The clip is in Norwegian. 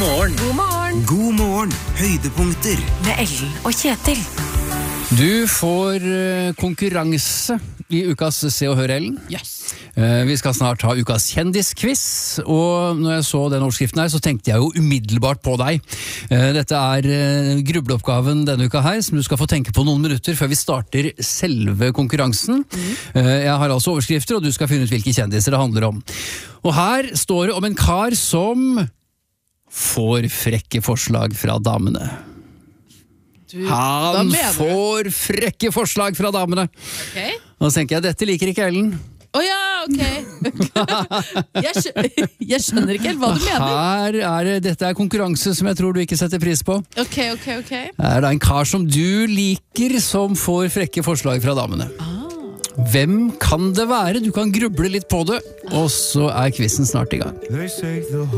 morgen. God morgen. God morgen, høydepunkter. Med Ellen og Kjetil. Du får konkurranse i ukas Se og Hør, Ellen. Yes. Vi skal snart ha ukas kjendisquiz, og når jeg så den overskriften her, så tenkte jeg jo umiddelbart på deg. Dette er grubleoppgaven denne uka her, som du skal få tenke på noen minutter før vi starter selve konkurransen. Jeg har altså overskrifter, og du skal finne ut hvilke kjendiser det handler om. Og her står det om en kar som får frekke forslag fra damene. Han får frekke forslag fra damene. Ok. Nå tenker jeg, dette liker ikke Ellen. Åja, ok. Jeg skjønner ikke helt hva du mener. Dette er konkurranse som jeg tror du ikke setter pris på. Ok. Er det en kar som du liker som får frekke forslag fra damene? Hvem kan det være? Du kan gruble litt på det, og så er quizen snart i gang.